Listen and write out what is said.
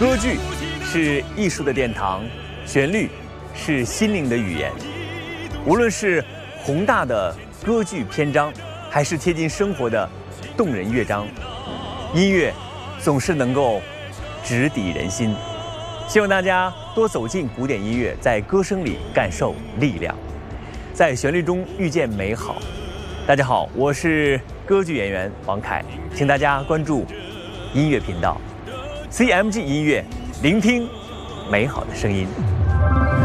歌剧是艺术的殿堂，旋律是心灵的语言。无论是宏大的歌剧篇章，还是贴近生活的动人乐章，音乐总是能够直抵人心。希望大家多走进古典音乐，在歌声里感受力量，在旋律中遇见美好。大家好，我是歌剧演员王凯，请大家关注音乐频道 CMG 音乐，聆听美好的声音。